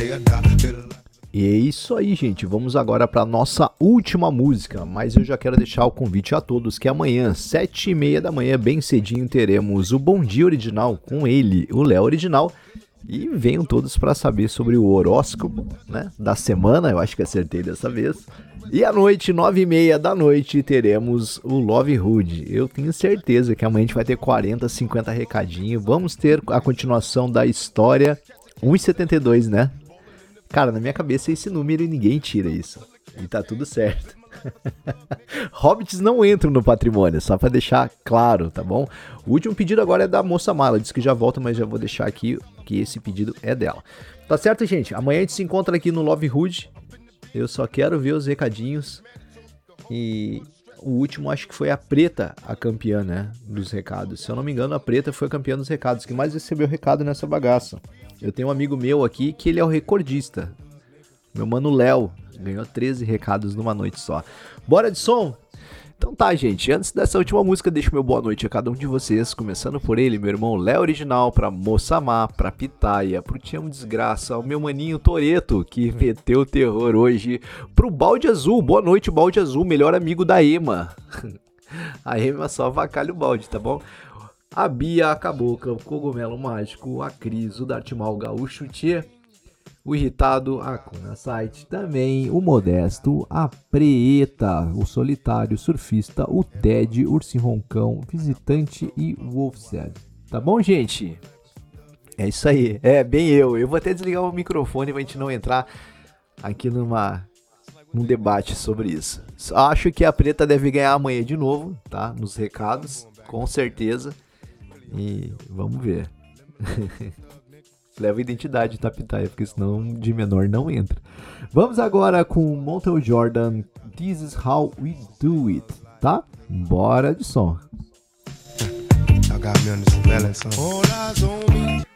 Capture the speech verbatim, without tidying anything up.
E é isso aí, gente. Vamos agora para nossa última música. Mas eu já quero deixar o convite a todos que amanhã, sete e meia da manhã, bem cedinho, teremos o Bom Dia Original com ele, o Léo Original. E venham todos para saber sobre o horóscopo, né, da semana. Eu acho que acertei dessa vez. E à noite, nove e meia da noite, teremos o Love Hood. Eu tenho certeza que amanhã a gente vai ter quarenta, cinquenta recadinhos. Vamos ter a continuação da história um e setenta e dois, né? Cara, na minha cabeça é esse número e ninguém tira isso. E tá tudo certo. Hobbits não entram no patrimônio, só pra deixar claro, tá bom? O último pedido agora é da Moça Mala. Diz que já volta, mas já vou deixar aqui que esse pedido é dela. Tá certo, gente? Amanhã a gente se encontra aqui no Love Hood. Eu só quero ver os recadinhos. E o último acho que foi a Preta, a campeã, né? Dos recados. Se eu não me engano, a Preta foi a campeã dos recados. Que mais recebeu recado nessa bagaça. Eu tenho um amigo meu aqui que ele é o recordista. Meu mano Léo ganhou treze recados numa noite só. Bora de som? Então tá, gente. Antes dessa última música, deixo meu boa noite a cada um de vocês. Começando por ele, meu irmão Léo Original, pra Moça Má, pra Pitaia, pro Tião Desgraça, ao meu maninho Toreto, que meteu o terror hoje, pro Balde Azul. Boa noite, Balde Azul, melhor amigo da Ema. A Ema só avacalha o balde, tá bom? A Bia, a Cabocla, o Cogumelo Mágico, a Cris, o Dartmal, o Gaúcho, Tchê, o Irritado, a Cuna Site, também o Modesto, a Preta, o Solitário, o Surfista, o Ted, Ursinho Roncão, Visitante e o Wolfsed. Tá bom, gente? É isso aí, é bem eu. Eu vou até desligar o microfone pra gente não entrar aqui numa, num debate sobre isso. Acho que a Preta deve ganhar amanhã de novo, tá? Nos recados, com certeza. E vamos ver. Leva identidade, tá, Pitaia? Porque senão de menor não entra. Vamos agora com Montel Jordan, This is How We Do It, tá? Bora de som.